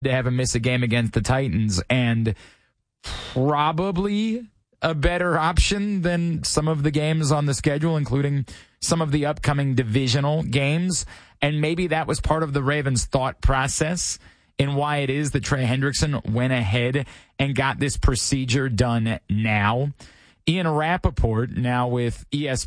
to have him miss a game against the Titans, and probably a better option than some of the games on the schedule, including some of the upcoming divisional games. And maybe that was part of the Ravens' thought process in why it is that Trey Hendrickson went ahead and got this procedure done now. Ian Rappaport, now with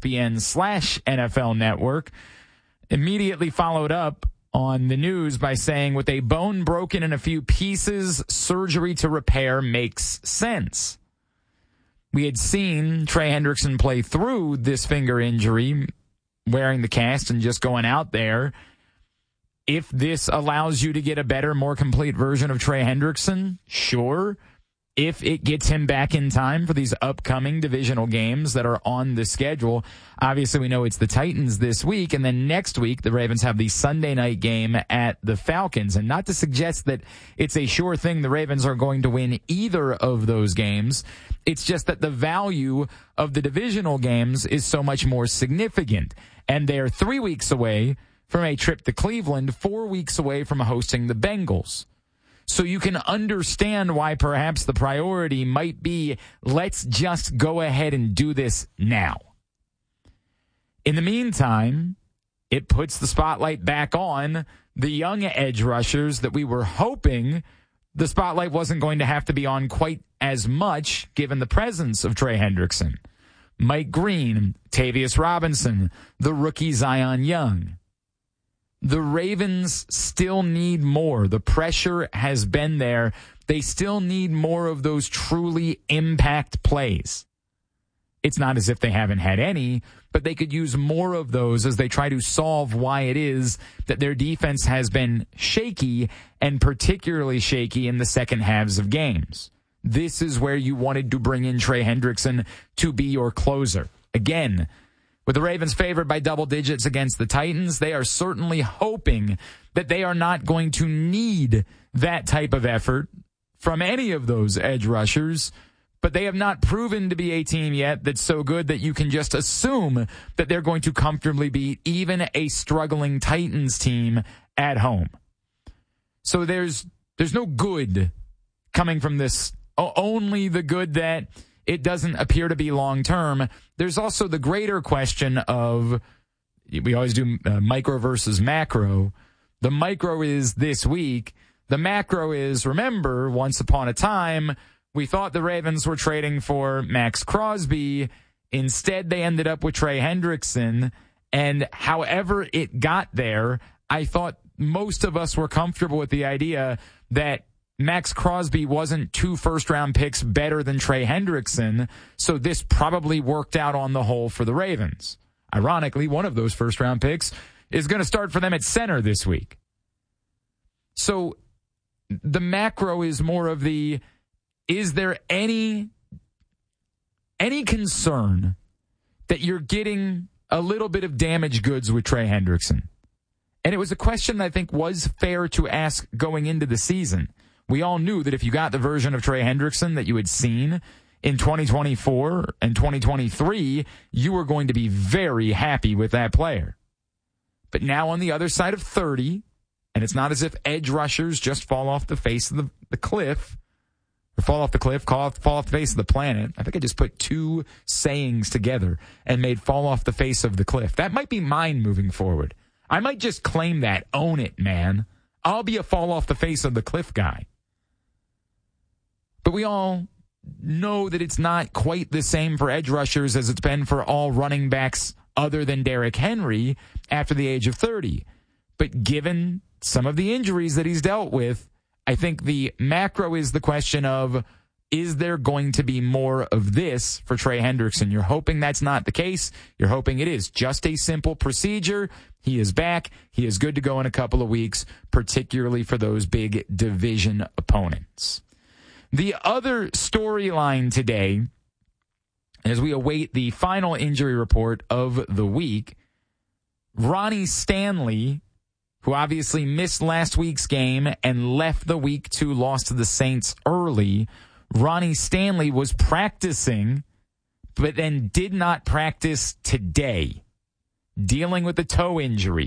ESPN/NFL Network, immediately followed up on the news by saying, with a bone broken in a few pieces, surgery to repair makes sense. We had seen Trey Hendrickson play through this finger injury, wearing the cast and just going out there. If this allows you to get a better, more complete version of Trey Hendrickson, sure. If it gets him back in time for these upcoming divisional games that are on the schedule, obviously we know it's the Titans this week, and then next week the Ravens have the Sunday night game at the Falcons. And not to suggest that it's a sure thing the Ravens are going to win either of those games. It's just that the value of the divisional games is so much more significant. And they're 3 weeks away from a trip to Cleveland, 4 weeks away from hosting the Bengals. So you can understand why perhaps the priority might be, let's just go ahead and do this now. In the meantime, it puts the spotlight back on the young edge rushers that we were hoping the spotlight wasn't going to have to be on quite as much given the presence of Trey Hendrickson. Mike Green, Tavius Robinson, the rookie Zion Young. The Ravens still need more. The pressure has been there. They still need more of those truly impact plays. It's not as if they haven't had any, but they could use more of those as they try to solve why it is that their defense has been shaky, and particularly shaky in the second halves of games. This is where you wanted to bring in Trey Hendrickson to be your closer. Again, with the Ravens favored by double digits against the Titans, they are certainly hoping that they are not going to need that type of effort from any of those edge rushers, but they have not proven to be a team yet that's so good that you can just assume that they're going to comfortably beat even a struggling Titans team at home. So there's no good coming from this, only the good that it doesn't appear to be long-term. There's also the greater question of, we always do micro versus macro. The micro is this week. The macro is, remember, once upon a time, we thought the Ravens were trading for Max Crosby. Instead, they ended up with Trey Hendrickson. And however it got there, I thought most of us were comfortable with the idea that Max Crosby wasn't 2 first-round picks better than Trey Hendrickson, so this probably worked out on the whole for the Ravens. Ironically, one of those first-round picks is going to start for them at center this week. So the macro is more of the, is there any concern that you're getting a little bit of damaged goods with Trey Hendrickson? And it was a question that I think was fair to ask going into the season. We all knew that if you got the version of Trey Hendrickson that you had seen in 2024 and 2023, you were going to be very happy with that player. But now on the other side of 30, and it's not as if edge rushers just fall off the face of the cliff, or fall off the face of the planet. I think I just put two sayings together and made fall off the face of the cliff. That might be mine moving forward. I might just claim that. Own it, man. I'll be a fall off the face of the cliff guy. But we all know that it's not quite the same for edge rushers as it's been for all running backs other than Derrick Henry after the age of 30. But given some of the injuries that he's dealt with, I think the macro is the question of, is there going to be more of this for Trey Hendrickson? You're hoping that's not the case. You're hoping it is just a simple procedure. He is back. He is good to go in a couple of weeks, particularly for those big division opponents. The other storyline today, as we await the final injury report of the week, Ronnie Stanley, who obviously missed last week's game and left the week 2 loss to the Saints early, Ronnie Stanley was practicing, but then did not practice today, dealing with the toe injury.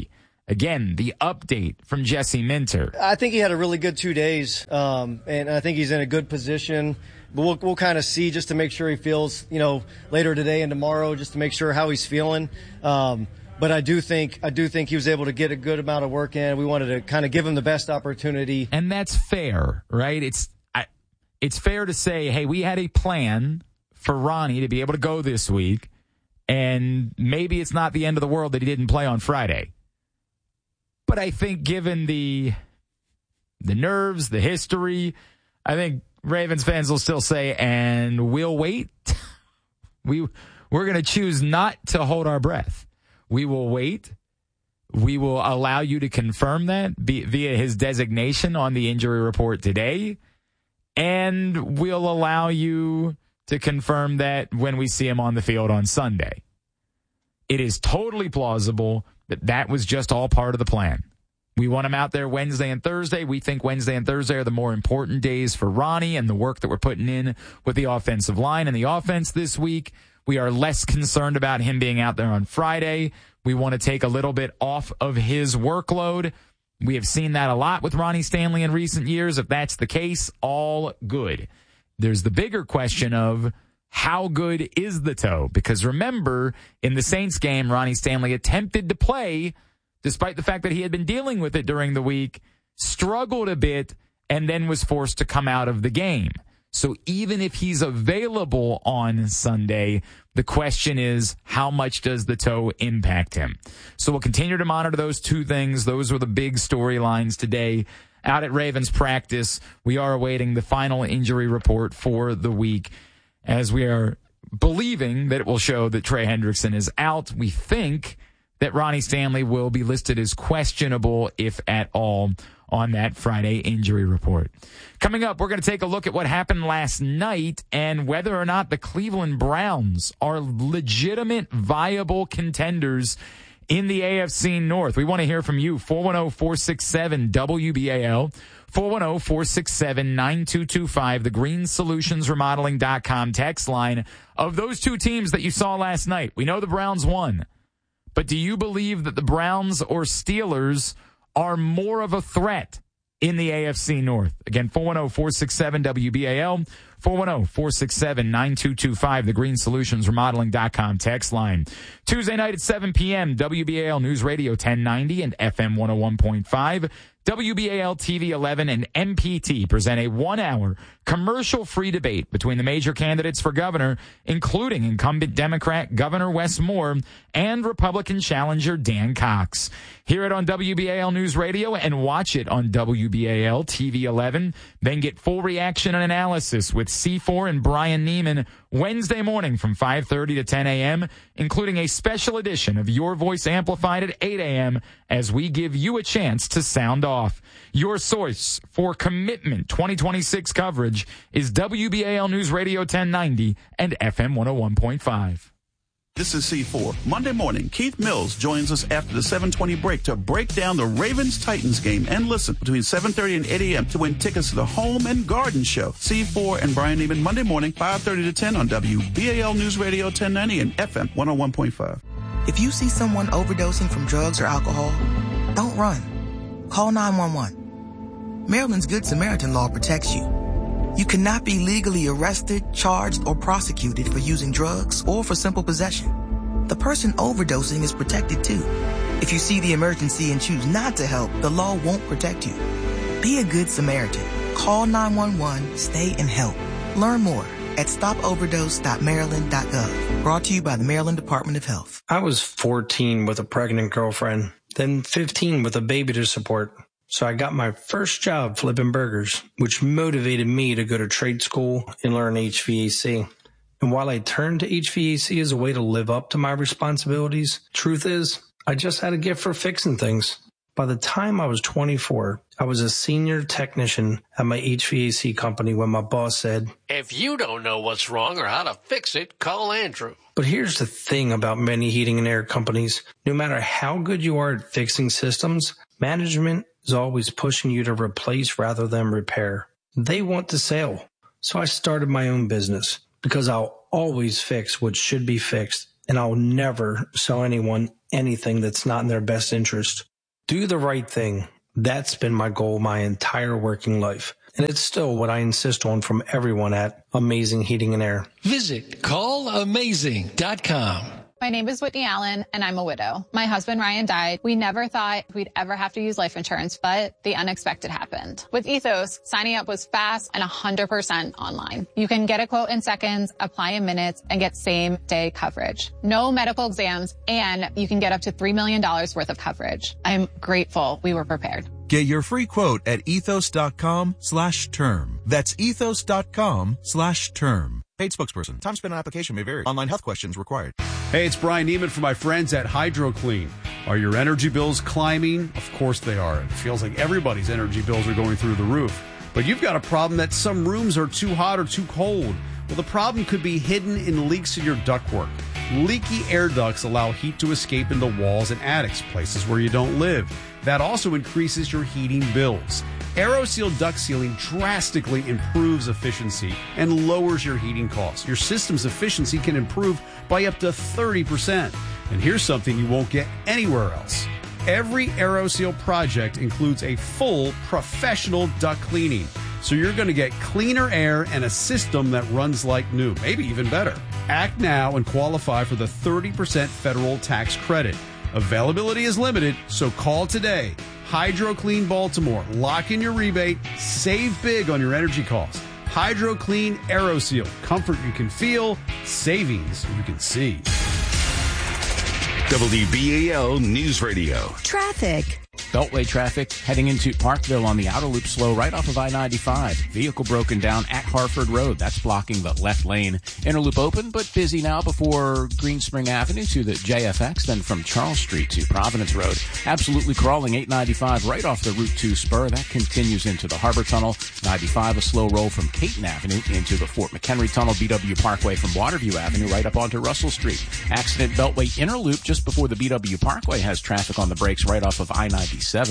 Again, the update from Jesse Minter. I think he had a really good 2 days, and I think he's in a good position. But we'll kind of see just to make sure he feels, later today and tomorrow, just to make sure how he's feeling. But I do think he was able to get a good amount of work in. We wanted to kind of give him the best opportunity. And that's fair, right? It's fair to say, hey, we had a plan for Ronnie to be able to go this week, and maybe it's not the end of the world that he didn't play on Friday. But I think given the nerves, the history, I think Ravens fans will still say, and we'll wait. We're going to choose not to hold our breath. We will wait. We will allow you to confirm that via his designation on the injury report today. And we'll allow you to confirm that when we see him on the field on Sunday. It is totally plausible that was just all part of the plan. We want him out there Wednesday and Thursday. We think Wednesday and Thursday are the more important days for Ronnie and the work that we're putting in with the offensive line and the offense this week. We are less concerned about him being out there on Friday. We want to take a little bit off of his workload. We have seen that a lot with Ronnie Stanley in recent years. If that's the case, all good. There's the bigger question of how good is the toe? Because remember, in the Saints game, Ronnie Stanley attempted to play despite the fact that he had been dealing with it during the week, struggled a bit, and then was forced to come out of the game. So even if he's available on Sunday, the question is, how much does the toe impact him? So we'll continue to monitor those two things. Those were the big storylines today. Out at Ravens practice, we are awaiting the final injury report for the week, as we are believing that it will show that Trey Hendrickson is out. We think that Ronnie Stanley will be listed as questionable, if at all, on that Friday injury report. Coming up, we're going to take a look at what happened last night and whether or not the Cleveland Browns are legitimate, viable contenders in the AFC North. We want to hear from you. 410-467-WBAL. 410-467-9225, the greensolutionsremodeling.com text line. Of those two teams that you saw last night, we know the Browns won. But do you believe that the Browns or Steelers are more of a threat in the AFC North? Again, 410-467-WBAL, 410-467-9225, the greensolutionsremodeling.com text line. Tuesday night at 7 p.m., WBAL News Radio 1090 and FM 101.5. WBAL TV 11 and MPT present a 1-hour commercial-free debate between the major candidates for governor, including incumbent Democrat Governor Wes Moore and Republican challenger Dan Cox. Hear it on WBAL News Radio and watch it on WBAL TV 11. Then get full reaction and analysis with C4 and Brian Neiman Wednesday morning from 5:30 to 10 a.m., including a special edition of Your Voice Amplified at 8 a.m. as we give you a chance to sound off. Your source for Commitment 2026 coverage is WBAL News Radio 1090 and FM 101.5. This is C4. Monday morning, Keith Mills joins us after the 7:20 break to break down the Ravens-Titans game and listen between 7:30 and 8 a.m. to win tickets to the Home and Garden Show. C4 and Brian Neiman Monday morning, 5:30 to 10 on WBAL News Radio 1090 and FM 101.5. If you see someone overdosing from drugs or alcohol, don't run. Call 911. Maryland's Good Samaritan law protects you. You cannot be legally arrested, charged, or prosecuted for using drugs or for simple possession. The person overdosing is protected too. If you see the emergency and choose not to help, the law won't protect you. Be a Good Samaritan. Call 911, stay and help. Learn more at stopoverdose.maryland.gov. Brought to you by the Maryland Department of Health. I was 14 with a pregnant girlfriend, then 15 with a baby to support. So I got my first job flipping burgers, which motivated me to go to trade school and learn HVAC. And while I turned to HVAC as a way to live up to my responsibilities, truth is, I just had a gift for fixing things. By the time I was 24, I was a senior technician at my HVAC company when my boss said, "If you don't know what's wrong or how to fix it, call Andrew." But here's the thing about many heating and air companies. No matter how good you are at fixing systems, management is always pushing you to replace rather than repair. They want to sell. So I started my own business because I'll always fix what should be fixed, and I'll never sell anyone anything that's not in their best interest. Do the right thing. That's been my goal my entire working life. And it's still what I insist on from everyone at Amazing Heating and Air. Visit callamazing.com. My name is Whitney Allen, and I'm a widow. My husband, Ryan, died. We never thought we'd ever have to use life insurance, but the unexpected happened. With Ethos, signing up was fast and 100% online. You can get a quote in seconds, apply in minutes, and get same-day coverage. No medical exams, and you can get up to $3 million worth of coverage. I'm grateful we were prepared. Get your free quote at ethos.com/term. That's ethos.com/term. Paid spokesperson. Time spent on application may vary. Online health questions required. Hey, it's Brian Neiman from my friends at HydroClean. Are your energy bills climbing? Of course they are. It feels like everybody's energy bills are going through the roof. But you've got a problem that some rooms are too hot or too cold. Well, the problem could be hidden in leaks in your ductwork. Leaky air ducts allow heat to escape into walls and attics, places where you don't live. That also increases your heating bills. AeroSeal duct sealing drastically improves efficiency and lowers your heating costs. Your system's efficiency can improve by up to 30%. And here's something you won't get anywhere else. Every AeroSeal project includes a full professional duct cleaning. So you're going to get cleaner air and a system that runs like new, maybe even better. Act now and qualify for the 30% federal tax credit. Availability is limited, so call today. HydroClean Baltimore. Lock in your rebate. Save big on your energy costs. HydroClean AeroSeal. Comfort you can feel. Savings you can see. WBAL News Radio. Traffic. Beltway traffic heading into Parkville on the outer loop slow right off of I-95. Vehicle broken down at Harford Road. That's blocking the left lane. Inner loop open, but busy now before Green Spring Avenue to the JFX, then from Charles Street to Providence Road. Absolutely crawling 895 right off the Route 2 spur. That continues into the Harbor Tunnel. 95 a slow roll from Caton Avenue into the Fort McHenry Tunnel. BW Parkway from Waterview Avenue right up onto Russell Street. Accident Beltway inner loop just before the BW Parkway has traffic on the brakes right off of I-97.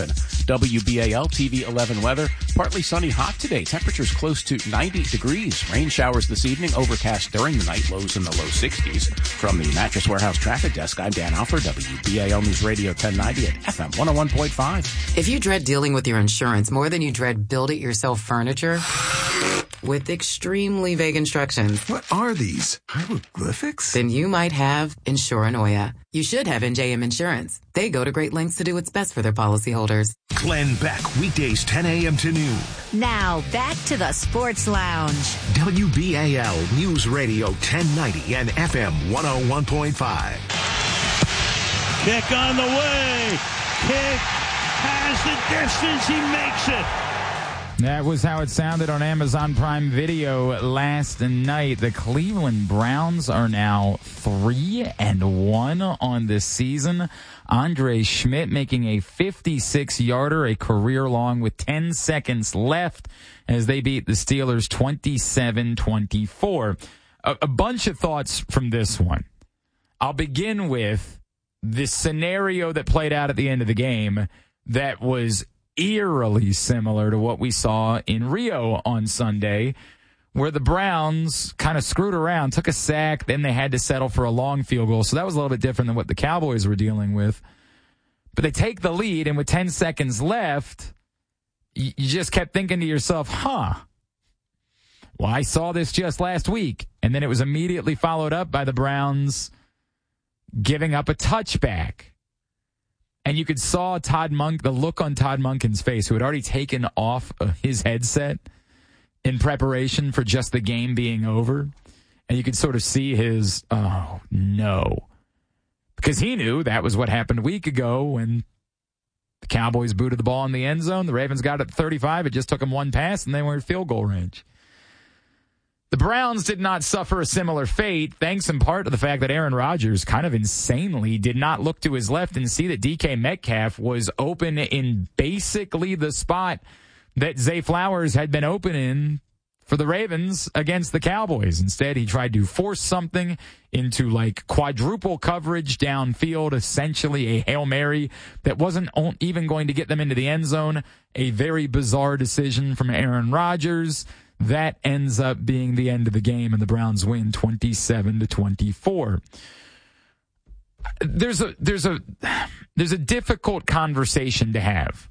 WBAL TV 11 weather. Partly sunny, hot today. Temperatures close to 90 degrees. Rain showers this evening. Overcast during the night. Lows in the low 60s. From the Mattress Warehouse Traffic Desk, I'm Dan Alford. WBAL News Radio 1090 at FM 101.5. If you dread dealing with your insurance more than you dread build-it-yourself furniture, with extremely vague instructions. What are these? Hieroglyphics? Then you might have Insuranoia. You should have NJM Insurance. They go to great lengths to do what's best for their policyholders. Glenn Beck, weekdays 10 a.m. to noon. Now, back to the Sports Lounge. WBAL News Radio 1090 and FM 101.5. Kick on the way. Kick has the distance. He makes it. That was how it sounded on Amazon Prime Video last night. The Cleveland Browns are now 3-1 on this season. Andre Schmidt making a 56-yarder, a career long with 10 seconds left as they beat the Steelers 27-24. A bunch of thoughts from this one. I'll begin with the scenario that played out at the end of the game that was eerily similar to what we saw in Rio on Sunday, where the Browns kind of screwed around, took a sack, then they had to settle for a long field goal. So that was a little bit different than what the Cowboys were dealing with. But they take the lead, and with 10 seconds left, you just kept thinking to yourself, well, I saw this just last week. And then it was immediately followed up by the Browns giving up a touchback. And you could saw the look on Todd Monken's face, who had already taken off his headset in preparation for just the game being over. And you could sort of see his, oh, no. Because he knew that was what happened a week ago when the Cowboys booted the ball in the end zone. The Ravens got it at 35. It just took them one pass, and they were in field goal range. The Browns did not suffer a similar fate, thanks in part to the fact that Aaron Rodgers kind of insanely did not look to his left and see that DK Metcalf was open in basically the spot that Zay Flowers had been open in for the Ravens against the Cowboys. Instead, he tried to force something into like quadruple coverage downfield, essentially a Hail Mary that wasn't even going to get them into the end zone. A very bizarre decision from Aaron Rodgers. That ends up being the end of the game, and the Browns win 27-24. there's a difficult conversation to have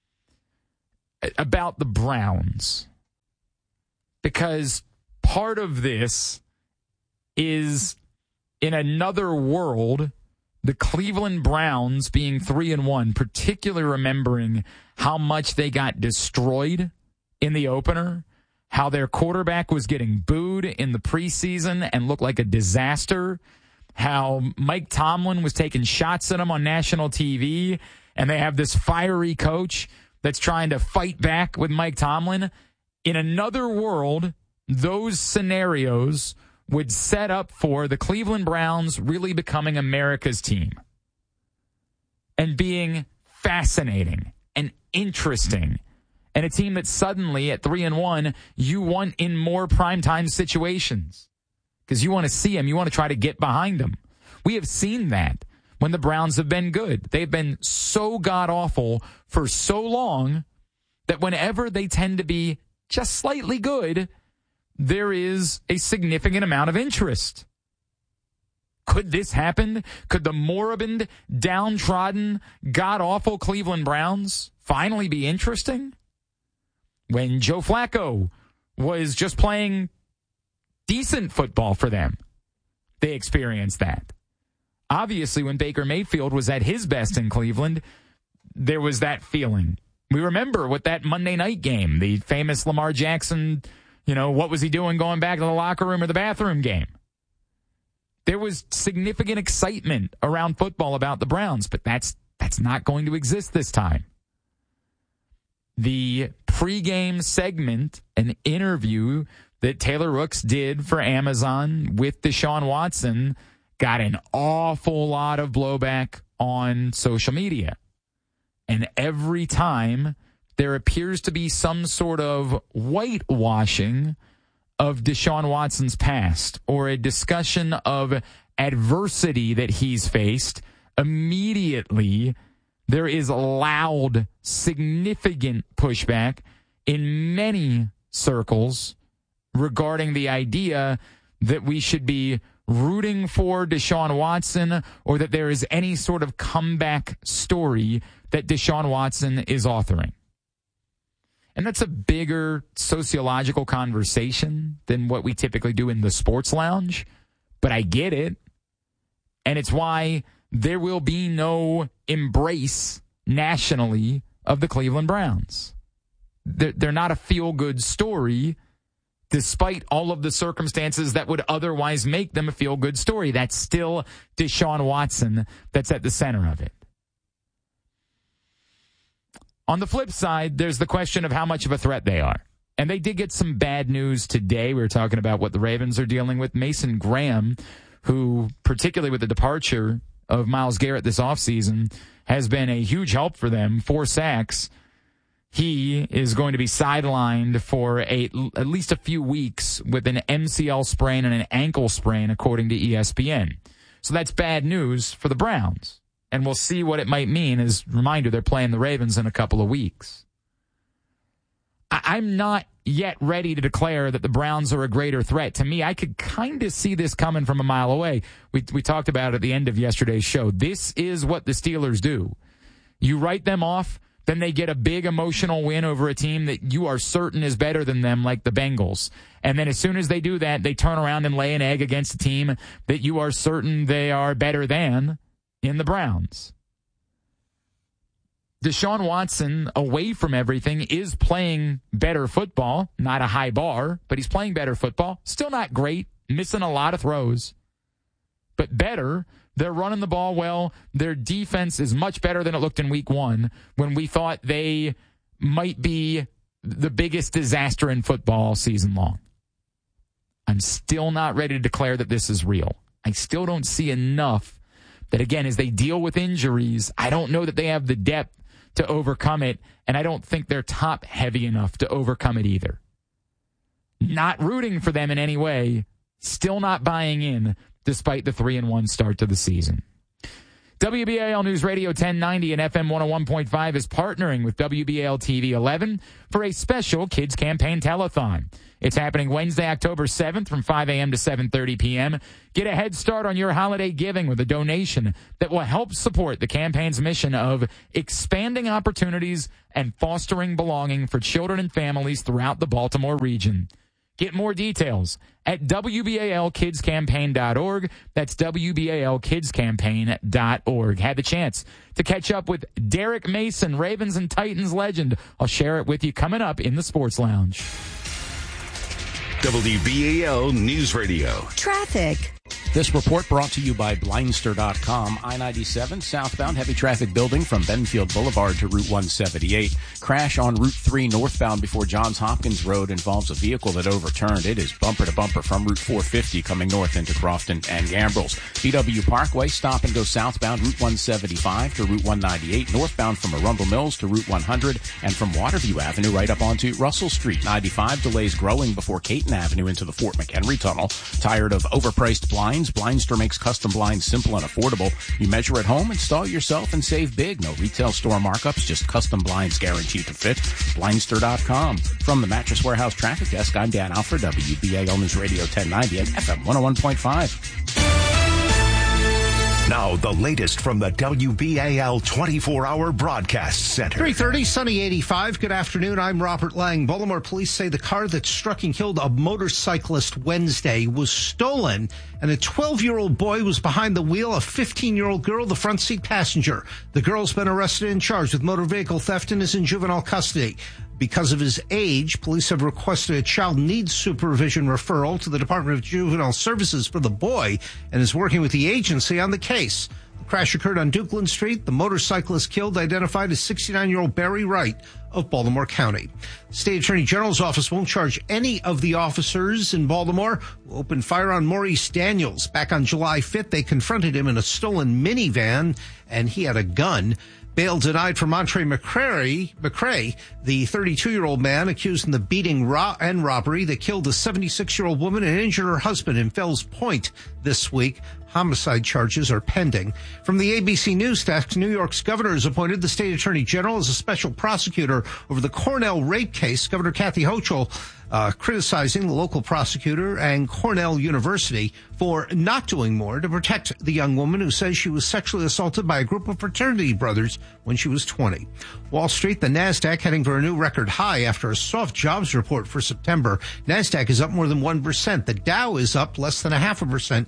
about the Browns, because part of this is, in another world, the Cleveland Browns being 3-1, particularly remembering how much they got destroyed in the opener, how their quarterback was getting booed in the preseason and looked like a disaster, how Mike Tomlin was taking shots at him on national TV, and they have this fiery coach that's trying to fight back with Mike Tomlin. In another world, those scenarios would set up for the Cleveland Browns really becoming America's team and being fascinating and interesting, and a team that suddenly at 3-1 you want in more primetime situations because you want to see them. You want to try to get behind them. We have seen that when the Browns have been good. They've been so god-awful for so long that whenever they tend to be just slightly good, there is a significant amount of interest. Could this happen? Could the moribund, downtrodden, god-awful Cleveland Browns finally be interesting? When Joe Flacco was just playing decent football for them, they experienced that. Obviously, when Baker Mayfield was at his best in Cleveland, there was that feeling. We remember with that Monday night game, the famous Lamar Jackson, what was he doing going back to the locker room or the bathroom game? There was significant excitement around football about the Browns, but that's not going to exist this time. The pregame segment, an interview that Taylor Rooks did for Amazon with Deshaun Watson, got an awful lot of blowback on social media. And every time there appears to be some sort of whitewashing of Deshaun Watson's past or a discussion of adversity that he's faced, immediately there is loud, significant pushback in many circles regarding the idea that we should be rooting for Deshaun Watson or that there is any sort of comeback story that Deshaun Watson is authoring. And that's a bigger sociological conversation than what we typically do in the sports lounge, but I get it. And it's why there will be no embrace nationally of the Cleveland Browns. They're not a feel-good story, despite all of the circumstances that would otherwise make them a feel-good story. That's still Deshaun Watson that's at the center of it. On the flip side, there's the question of how much of a threat they are. And they did get some bad news today. We were talking about what the Ravens are dealing with. Mason Graham, who, particularly with the departure of Myles Garrett this offseason, has been a huge help for them. 4 sacks. He is going to be sidelined for at least a few weeks with an MCL sprain and an ankle sprain, according to ESPN. So that's bad news for the Browns. And we'll see what it might mean. As a reminder, they're playing the Ravens in a couple of weeks. I'm not yet ready to declare that the Browns are a greater threat. To me, I could kind of see this coming from a mile away. We talked about it at the end of yesterday's show. This is what the Steelers do. You write them off, then they get a big emotional win over a team that you are certain is better than them, like the Bengals. And then as soon as they do that, they turn around and lay an egg against a team that you are certain they are better than, in the Browns. Deshaun Watson, away from everything, is playing better football. Not a high bar, but he's playing better football. Still not great, missing a lot of throws, but better. They're running the ball well. Their defense is much better than it looked in week 1 when we thought they might be the biggest disaster in football season long. I'm still not ready to declare that this is real. I still don't see enough that, again, as they deal with injuries, I don't know that they have the depth to overcome it, and I don't think they're top-heavy enough to overcome it either. Not rooting for them in any way, still not buying in, despite the 3-1 start to the season. WBAL News Radio 1090 and FM 101.5 is partnering with WBAL TV 11 for a special kids campaign telethon. It's happening Wednesday, October 7th from 5 a.m. to 7:30 p.m. Get a head start on your holiday giving with a donation that will help support the campaign's mission of expanding opportunities and fostering belonging for children and families throughout the Baltimore region. Get more details at WBALkidscampaign.org. That's WBALkidscampaign.org. Had the chance to catch up with Derek Mason, Ravens and Titans legend. I'll share it with you coming up in the Sports Lounge. WBAL News Radio. Traffic. This report brought to you by Blindster.com. I-97 southbound heavy traffic building from Benfield Boulevard to Route 178. Crash on Route 3 northbound before Johns Hopkins Road involves a vehicle that overturned. It is bumper to bumper from Route 450 coming north into Crofton and Gambrels. BW Parkway stop and go southbound Route 175 to Route 198. Northbound from Arundel Mills to Route 100 and from Waterview Avenue right up onto Russell Street. 95 delays growing before Caton Avenue into the Fort McHenry Tunnel. Tired of overpriced blinds? Blindster makes custom blinds simple and affordable. You measure at home, install yourself, and save big. No retail store markups, just custom blinds guaranteed to fit. Blindster.com. From the Mattress Warehouse Traffic Desk, I'm Dan Alfred, WBAL News Radio 1090 and FM 101.5. Now, the latest from the WBAL 24-hour broadcast center. 3:30, sunny 85. Good afternoon. I'm Robert Lang. Baltimore police say the car that struck and killed a motorcyclist Wednesday was stolen, and a 12-year-old boy was behind the wheel, a 15-year-old girl, the front seat passenger. The girl's been arrested and charged with motor vehicle theft and is in juvenile custody. Because of his age, police have requested a child needs supervision referral to the Department of Juvenile Services for the boy and is working with the agency on the case. The crash occurred on Dukeland Street. The motorcyclist killed identified as 69-year-old Barry Wright of Baltimore County. The State Attorney General's office won't charge any of the officers in Baltimore who opened fire on Maurice Daniels. Back on July 5th, they confronted him in a stolen minivan, and he had a gun. Bail denied for Montre McCray, the 32-year-old man accused in the beating and robbery that killed a 76-year-old woman and injured her husband in Fells Point this week. Homicide charges are pending. From the ABC News Desk, New York's governor has appointed the state attorney general as a special prosecutor over the Cornell rape case. Governor Kathy Hochul criticizing the local prosecutor and Cornell University for not doing more to protect the young woman who says she was sexually assaulted by a group of fraternity brothers when she was 20. Wall Street, the NASDAQ heading for a new record high after a soft jobs report for September. NASDAQ is up more than 1%. The Dow is up less than 0.5%,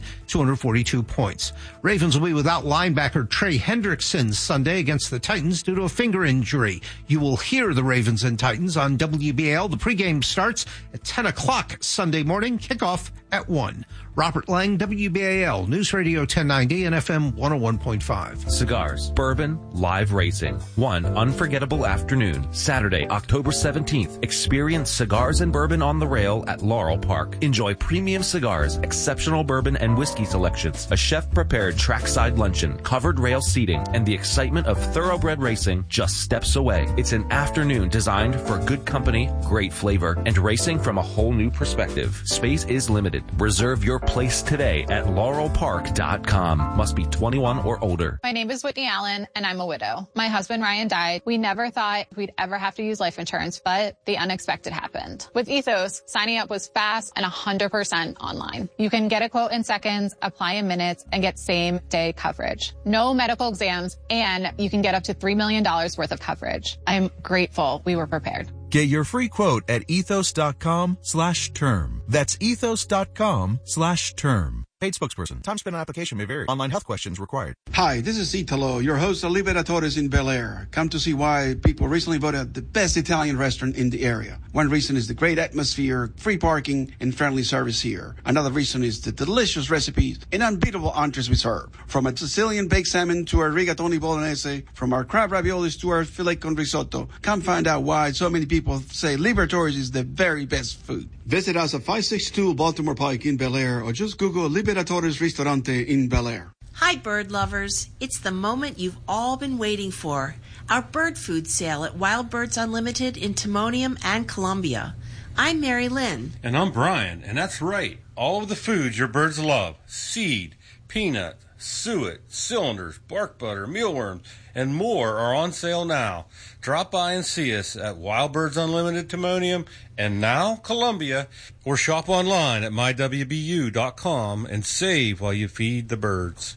242 points. Ravens will be without linebacker Trey Hendrickson Sunday against the Titans due to a finger injury. You will hear the Ravens and Titans on WBAL. The pregame starts at 10 o'clock Sunday morning, kickoff at 1. Robert Lang, WBAL News Radio 1090 and FM 101.5. Cigars, bourbon, live racing. One unforgettable afternoon, Saturday, October 17th. Experience cigars and bourbon on the rail at Laurel Park. Enjoy premium cigars, exceptional bourbon and whiskey selections, a chef-prepared trackside luncheon, covered rail seating, and the excitement of thoroughbred racing just steps away. It's an afternoon designed for good company, great flavor, and racing from a whole new perspective. Space is limited. Reserve your place today at laurelpark.com. Must be 21 or older. My name is Whitney Allen, and I'm a widow. My husband, Ryan, died. We never thought we'd ever have to use life insurance, but the unexpected happened. With Ethos, signing up was fast and 100% online. You can get a quote in seconds, apply in minutes, and get same-day coverage. No medical exams, and you can get up to $3 million worth of coverage. I'm grateful we were prepared. Get your free quote at ethos.com/term. That's ethos.com/term. Paid spokesperson. Time spent on application may vary. Online health questions required. Hi, this is Italo, your host of Liberatores in Bel Air. Come to see why people recently voted the best Italian restaurant in the area. One reason is the great atmosphere, free parking, and friendly service here. Another reason is the delicious recipes and unbeatable entrees we serve. From a Sicilian baked salmon to our rigatoni bolognese, from our crab raviolis to our filet con risotto. Come find out why so many people say Liberatores is the very best food. Visit us at 562 Baltimore Pike in Bel Air or just Google Liberatores Ristorante in Bel Air. Hi, bird lovers. It's the moment you've all been waiting for. Our bird food sale at Wild Birds Unlimited in Timonium and Columbia. I'm Mary Lynn. And I'm Brian, and that's right. All of the foods your birds love. Seed, peanut, suet, cylinders, bark butter, mealworms, and more are on sale now. Drop by and see us at Wild Birds Unlimited Timonium and now Columbia, or shop online at mywbu.com and save while you feed the birds.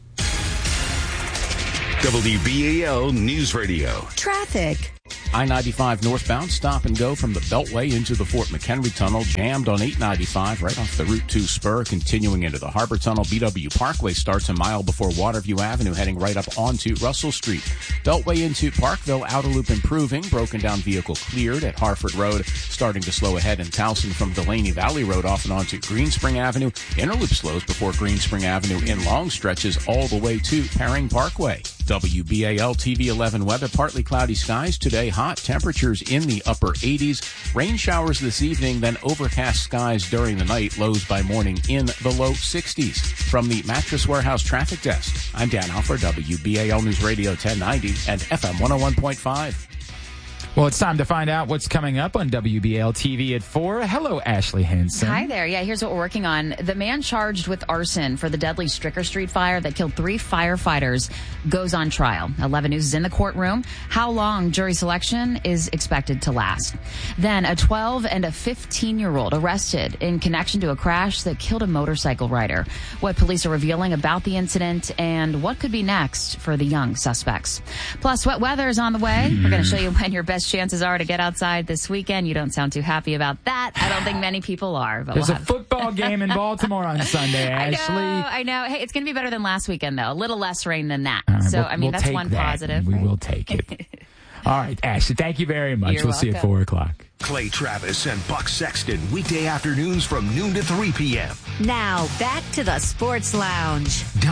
WBAL News Radio. Traffic. I-95 northbound stop and go from the Beltway into the Fort McHenry Tunnel, jammed on 895 right off the Route 2 spur, continuing into the Harbor Tunnel. BW Parkway starts a mile before Waterview Avenue, heading right up onto Russell Street. Beltway into Parkville, outer loop improving, broken down vehicle cleared at Harford Road, starting to slow ahead in Towson from Delaney Valley Road off and onto Greenspring Avenue. Inner loop slows before Greenspring Avenue in long stretches all the way to Perring Parkway. WBAL TV 11 weather, partly cloudy skies today, hot temperatures in the upper 80s, rain showers this evening, then overcast skies during the night, lows by morning in the low 60s. From the Mattress Warehouse Traffic Desk, I'm Dan Alford, WBAL News Radio 1090 and FM 101.5. Well, it's time to find out what's coming up on WBAL TV at 4. Hello, Ashley Henson. Hi there. Yeah, here's what we're working on. The man charged with arson for the deadly Stricker Street fire that killed 3 firefighters goes on trial. 11 News is in the courtroom. How long jury selection is expected to last. Then a 12 and a 15-year-old arrested in connection to a crash that killed a motorcycle rider. What police are revealing about the incident and what could be next for the young suspects. Plus, wet weather is on the way. We're going to show you when your best chances are to get outside this weekend. You don't sound too happy about that. I don't think many people are. But There's a football game in Baltimore on Sunday, Ashley. I know. Hey, it's going to be better than last weekend, though. A little less rain than that. So, we'll that's one positive. We right? will take it. All right, Ashley, thank you very much. You're we'll see you at 4 o'clock. Clay Travis and Buck Sexton, weekday afternoons from noon to 3 p.m. Now, back to the Sports Lounge.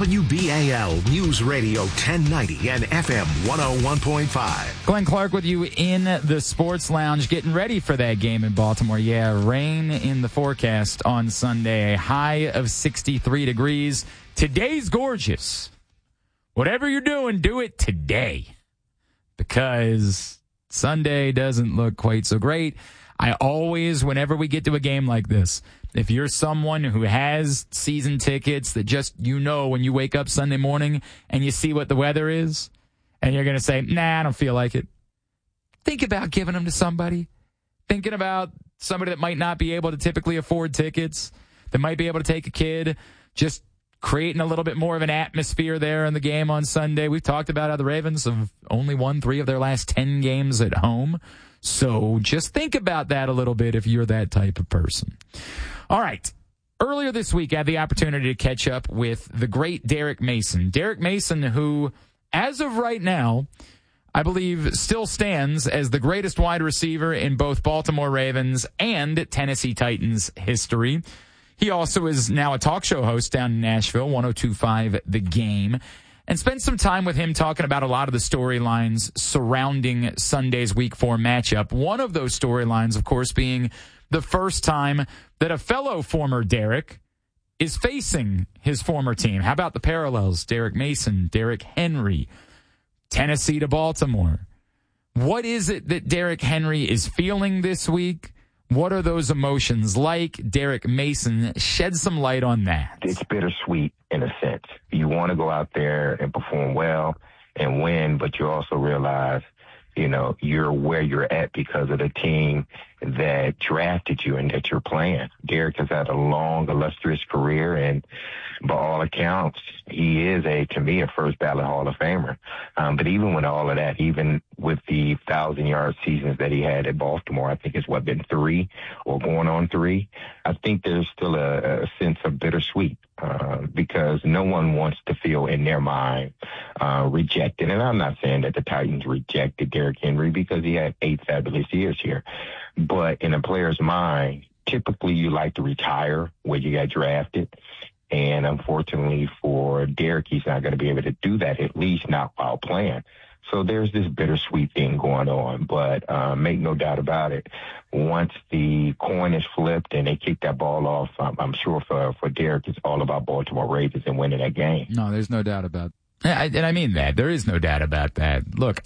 WBAL News Radio 1090 and FM 101.5. Glenn Clark with you in the Sports Lounge, getting ready for that game in Baltimore. Yeah, rain in the forecast on Sunday, a high of 63 degrees. Today's gorgeous. Whatever you're doing, do it today, because Sunday doesn't look quite so great. I always, whenever we get to a game like this, if you're someone who has season tickets that just, when you wake up Sunday morning and you see what the weather is, and you're going to say, nah, I don't feel like it, think about giving them to somebody. Thinking about somebody that might not be able to typically afford tickets, that might be able to take a kid, just creating a little bit more of an atmosphere there in the game on Sunday. We've talked about how the Ravens have only won 3 of their last 10 games at home. So just think about that a little bit if you're that type of person. All right. Earlier this week, I had the opportunity to catch up with the great Derek Mason. Derek Mason, who, as of right now, I believe still stands as the greatest wide receiver in both Baltimore Ravens and Tennessee Titans history. He also is now a talk show host down in Nashville, 102.5 The Game, and spent some time with him talking about a lot of the storylines surrounding Sunday's Week 4 matchup. One of those storylines, of course, being the first time that a fellow former Derek is facing his former team. How about the parallels? Derek Mason, Derrick Henry, Tennessee to Baltimore. What is it that Derrick Henry is feeling this week? What are those emotions like? Derek Mason shed some light on that. It's bittersweet in a sense. You want to go out there and perform well and win, but you also realize, you're where you're at because of the team that drafted you and that you're playing. Derek has had a long, illustrious career, and by all accounts, he is to me, a first ballot Hall of Famer. But even with all of that, even with the 1,000-yard seasons that he had at Baltimore, I think it's been 3 or going on 3. I think there's still a sense of bittersweet because no one wants to feel in their mind rejected. And I'm not saying that the Titans rejected Derrick Henry because he had 8 fabulous years here. But in a player's mind, typically you like to retire where you got drafted. And unfortunately for Derek, he's not going to be able to do that, at least not while playing. So there's this bittersweet thing going on. But make no doubt about it, once the coin is flipped and they kick that ball off, I'm sure for Derek, it's all about Baltimore Ravens and winning that game. No, there's no doubt about that. And I mean that. There is no doubt about that. Look,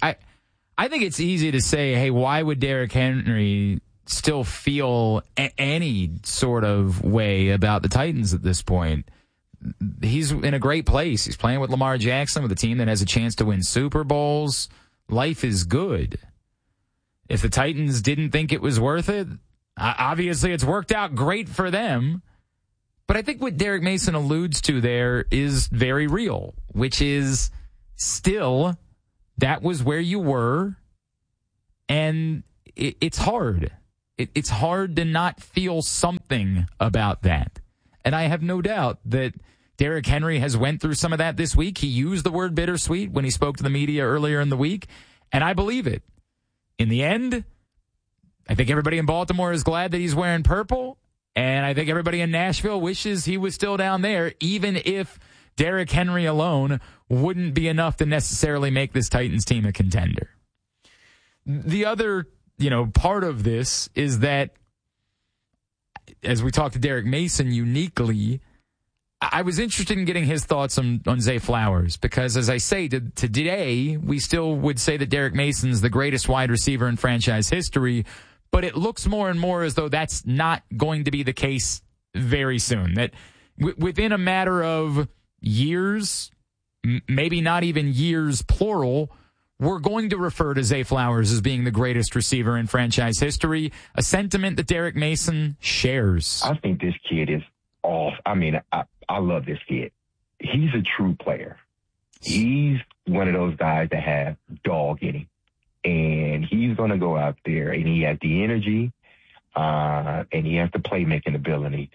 I think it's easy to say, hey, why would Derrick Henry still feel any sort of way about the Titans at this point? he's in a great place. He's playing with Lamar Jackson, with a team that has a chance to win Super Bowls. Life is good. If the Titans didn't think it was worth it, obviously it's worked out great for them. But I think what Derek Mason alludes to there is very real, which is still that was where you were, and it's hard. It's hard to not feel something about that. And I have no doubt that Derrick Henry has went through some of that this week. He used the word bittersweet when he spoke to the media earlier in the week, and I believe it. In the end, I think everybody in Baltimore is glad that he's wearing purple, and I think everybody in Nashville wishes he was still down there, even if Derrick Henry alone wouldn't be enough to necessarily make this Titans team a contender. The other, part of this is that as we talked to Derek Mason uniquely, I was interested in getting his thoughts on Zay Flowers because, as I say, today, we still would say that Derek Mason's the greatest wide receiver in franchise history, but it looks more and more as though that's not going to be the case very soon. That within a matter of years, maybe not even years plural, we're going to refer to Zay Flowers as being the greatest receiver in franchise history, a sentiment that Derek Mason shares. I think this kid is off. I mean, I love this kid. He's a true player. He's one of those guys that have dog in him. And he's going to go out there, and he has the energy, and he has the playmaking ability.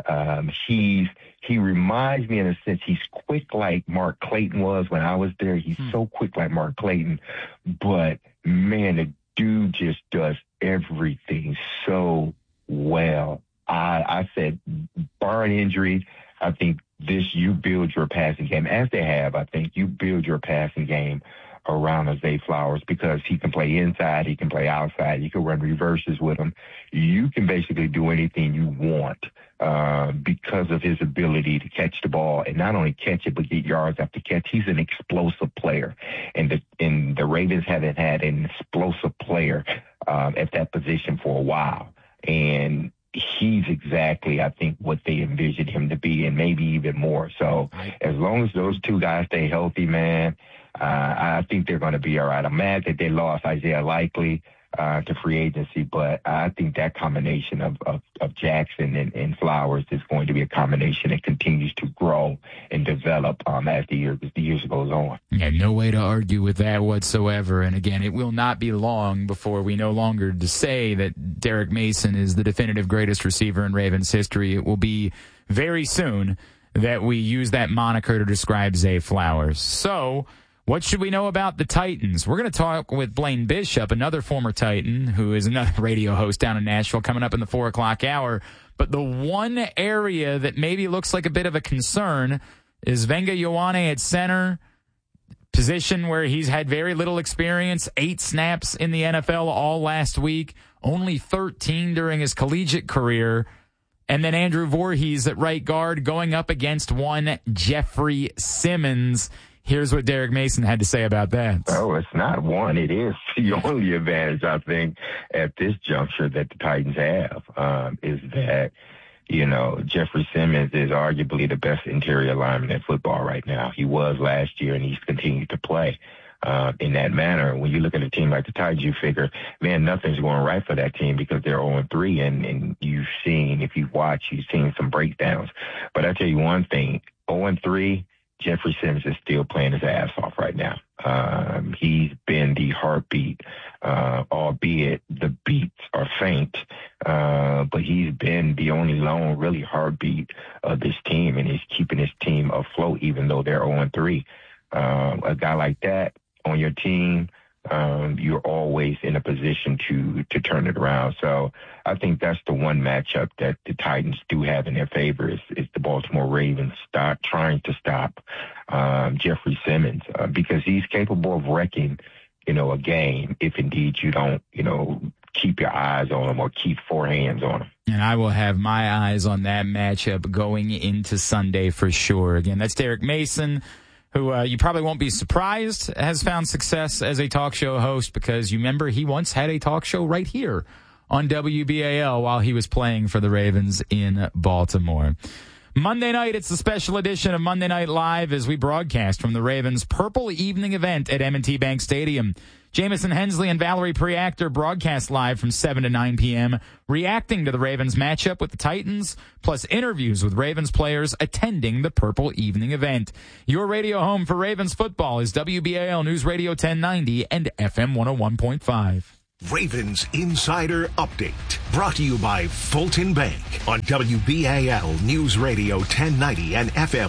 He reminds me in a sense, he's quick like Mark Clayton was when I was there. He's so quick like Mark Clayton. But, man, the dude just does everything so well. I said, barring injury, I think you build your passing game. As they have, I think you build your passing game around Zay Flowers because he can play inside, he can play outside, you can run reverses with him. You can basically do anything you want because of his ability to catch the ball and not only catch it but get yards after catch. He's an explosive player, and the Ravens haven't had an explosive player at that position for a while, and he's exactly, I think, what they envisioned him to be, and maybe even more. So as long as those two guys stay healthy, man, I think they're going to be all right. I'm mad that they lost Isaiah Likely to free agency, but I think that combination of Jackson and Flowers is going to be a combination that continues to grow and develop as the years goes on. Yeah, no way to argue with that whatsoever. And again, it will not be long before we no longer to say that Derek Mason is the definitive greatest receiver in Ravens history. It will be very soon that we use that moniker to describe Zay Flowers. So, what should we know about the Titans? We're going to talk with Blaine Bishop, another former Titan, who is another radio host down in Nashville, coming up in the 4 o'clock hour. But the one area that maybe looks like a bit of a concern is Venga Ioane at center, position where he's had very little experience, 8 snaps in the NFL all last week, only 13 during his collegiate career. And then Andrew Voorhees at right guard going up against one Jeffrey Simmons. Here's what Derek Mason had to say about that. Oh, it's not one. It is the only advantage, I think, at this juncture that the Titans have, is that, Jeffrey Simmons is arguably the best interior lineman in football right now. He was last year, and he's continued to play in that manner. When you look at a team like the Titans, you figure, man, nothing's going right for that team because they're 0-3, and you've seen some breakdowns. But I tell you one thing, 0-3, Jeffrey Simmons is still playing his ass off right now. He's been the heartbeat, albeit the beats are faint, but he's been the only lone really heartbeat of this team, and he's keeping his team afloat even though they're 0-3. A guy like that on your team, you're always in a position to turn it around. So I think that's the one matchup that the Titans do have in their favor is the Baltimore Ravens trying to stop Jeffrey Simmons because he's capable of wrecking, a game if indeed you don't, keep your eyes on him or keep 4 hands on him. And I will have my eyes on that matchup going into Sunday for sure. Again, that's Derek Mason, who you probably won't be surprised has found success as a talk show host because you remember he once had a talk show right here on WBAL while he was playing for the Ravens in Baltimore. Monday night, it's the special edition of Monday Night Live as we broadcast from the Ravens' Purple Evening event at M&T Bank Stadium. Jamison Hensley and Valerie Preactor broadcast live from 7 to 9 p.m., reacting to the Ravens matchup with the Titans, plus interviews with Ravens players attending the Purple Evening event. Your radio home for Ravens football is WBAL News Radio 1090 and FM 101.5. Ravens Insider Update, brought to you by Fulton Bank on WBAL News Radio 1090 and FM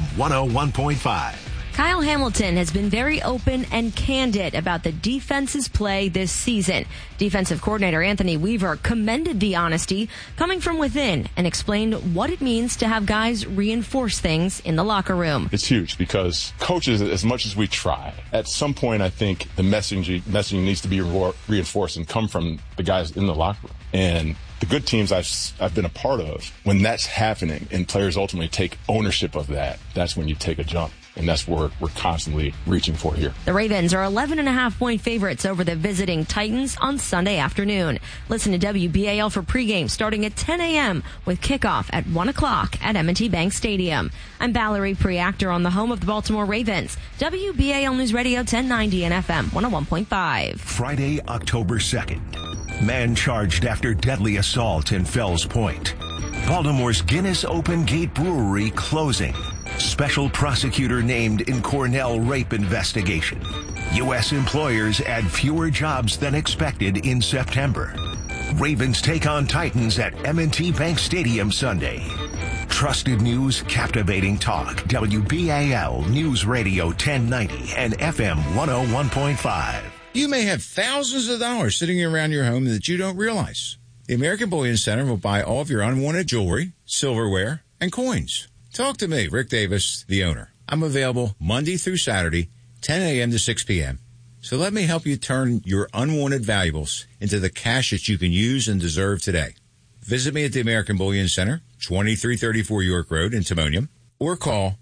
101.5. Kyle Hamilton has been very open and candid about the defense's play this season. Defensive coordinator Anthony Weaver commended the honesty coming from within and explained what it means to have guys reinforce things in the locker room. It's huge because coaches, as much as we try, at some point I think the messaging needs to be reinforced and come from the guys in the locker room. And the good teams I've been a part of, when that's happening and players ultimately take ownership of that, that's when you take a jump. And that's what we're constantly reaching for here. The Ravens are 11.5-point favorites over the visiting Titans on Sunday afternoon. Listen to WBAL for pregame starting at 10 a.m. with kickoff at 1 o'clock at M&T Bank Stadium. I'm Valerie Preactor on the home of the Baltimore Ravens. WBAL News Radio 1090 and FM 101.5. Friday, October 2nd. Man charged after deadly assault in Fells Point. Baltimore's Guinness Open Gate Brewery closing. Special prosecutor named in Cornell rape investigation. U.S. employers add fewer jobs than expected in September. Ravens take on Titans at M&T Bank Stadium Sunday. Trusted news, captivating talk. WBAL News Radio 1090 and FM 101.5. You may have thousands of dollars sitting around your home that you don't realize. The American Bullion Center will buy all of your unwanted jewelry, silverware, and coins. Talk to me, Rick Davis, the owner. I'm available Monday through Saturday, 10 a.m. to 6 p.m. So let me help you turn your unwanted valuables into the cash that you can use and deserve today. Visit me at the American Bullion Center, 2334 York Road in Timonium, or call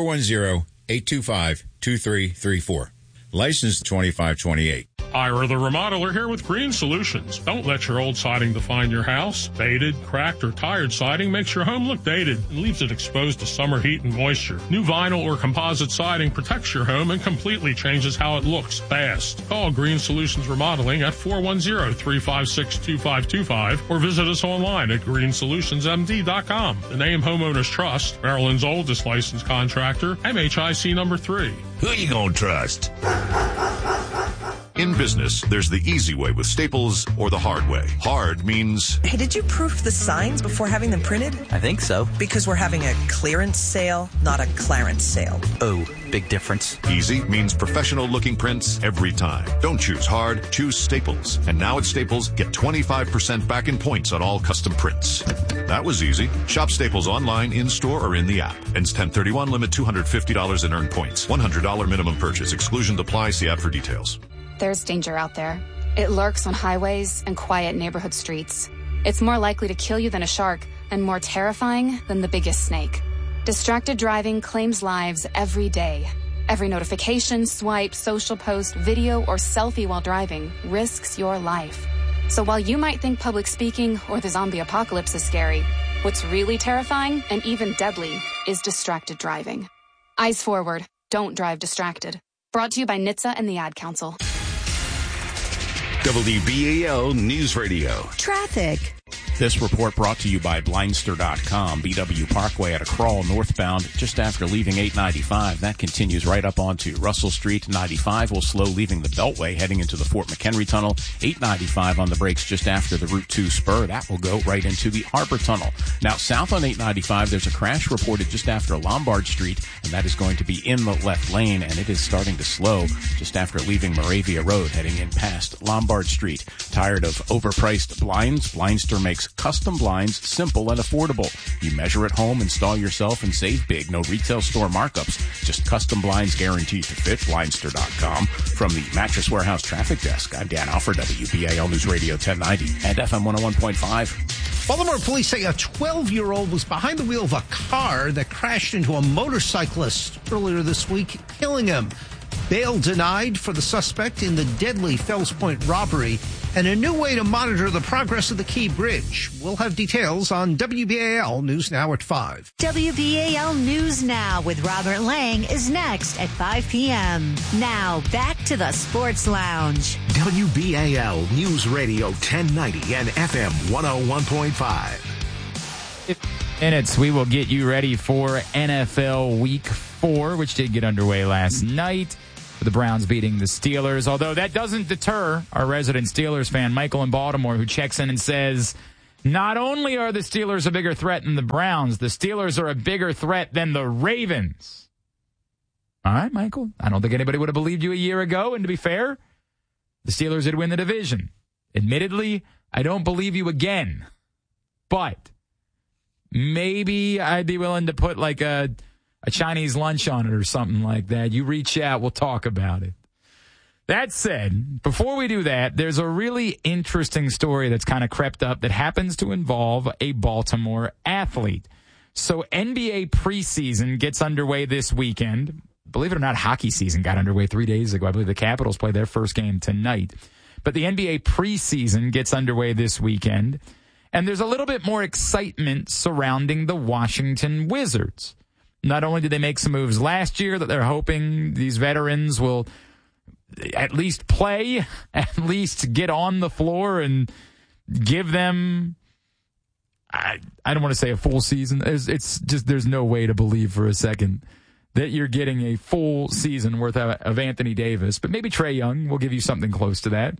410-825-2334. Licensed 2528. Ira the Remodeler here with Green Solutions. Don't let your old siding define your house. Faded, cracked, or tired siding makes your home look dated and leaves it exposed to summer heat and moisture. New vinyl or composite siding protects your home and completely changes how it looks fast. Call Green Solutions Remodeling at 410-356-2525 or visit us online at greensolutionsmd.com. The name Homeowners Trust, Maryland's oldest licensed contractor, MHIC number 3. Who you gonna trust? In business, there's the easy way with Staples or the hard way. Hard means... Hey, did you proof the signs before having them printed? I think so. Because we're having a clearance sale, not a Clarence sale. Oh, big difference. Easy means professional-looking prints every time. Don't choose hard, choose Staples. And now at Staples, get 25% back in points on all custom prints. That was easy. Shop Staples online, in-store, or in the app. Ends 10/31, limit $250 in earned points. $100 minimum purchase. Exclusions apply. See app for details. There's danger out there. It lurks on highways and quiet neighborhood streets. It's more likely to kill you than a shark and more terrifying than the biggest snake. Distracted driving claims lives every day. Every notification, swipe, social post, video, or selfie while driving risks your life. So while you might think public speaking or the zombie apocalypse is scary, what's really terrifying and even deadly is distracted driving. Eyes forward. Don't drive distracted. Brought to you by NHTSA and the Ad Council. WBAL News Radio. Traffic. This report brought to you by Blindster.com. BW Parkway at a crawl northbound just after leaving 895. That continues right up onto Russell Street. 95 will slow leaving the Beltway heading into the Fort McHenry Tunnel. 895 on the brakes just after the Route 2 spur. That will go right into the Harbor Tunnel. Now, south on 895, there's a crash reported just after Lombard Street, and that is going to be in the left lane, and it is starting to slow just after leaving Moravia Road heading in past Lombard Street. Tired of overpriced blinds? Blindster makes custom blinds simple and affordable. You measure at home, install yourself, and save big. No retail store markups, just custom blinds guaranteed to fit. Blindster.com. From the Mattress Warehouse Traffic Desk, I'm Dan Alford, WBAL News Radio 1090 and FM 101.5. Baltimore police say a 12-year-old was behind the wheel of a car that crashed into a motorcyclist earlier this week, killing him. Bail denied for the suspect in the deadly Fells Point robbery, and a new way to monitor the progress of the Key Bridge. We'll have details on WBAL News Now at 5. WBAL News Now with Robert Lang is next at 5 p.m. Now, back to the Sports Lounge. WBAL News Radio 1090 and FM 101.5. Minutes, we will get you ready for NFL Week 4, which did get underway last night with the Browns beating the Steelers. Although that doesn't deter our resident Steelers fan, Michael in Baltimore, who checks in and says, not only are the Steelers a bigger threat than the Browns, the Steelers are a bigger threat than the Ravens. All right, Michael, I don't think anybody would have believed you a year ago, and to be fair, the Steelers did win the division. Admittedly, I don't believe you again, but maybe I'd be willing to put like a Chinese lunch on it or something like that. You reach out, we'll talk about it. That said, before we do that, there's a really interesting story that's kind of crept up that happens to involve a Baltimore athlete. So NBA preseason gets underway this weekend. Believe it or not, hockey season got underway 3 days ago. I believe the Capitals play their first game tonight. But the NBA preseason gets underway this weekend. And there's a little bit more excitement surrounding the Washington Wizards. Not only did they make some moves last year that they're hoping these veterans will at least play, at least get on the floor and give them, I don't want to say a full season. It's just there's no way to believe for a second that you're getting a full season worth of Anthony Davis. But maybe Trae Young will give you something close to that.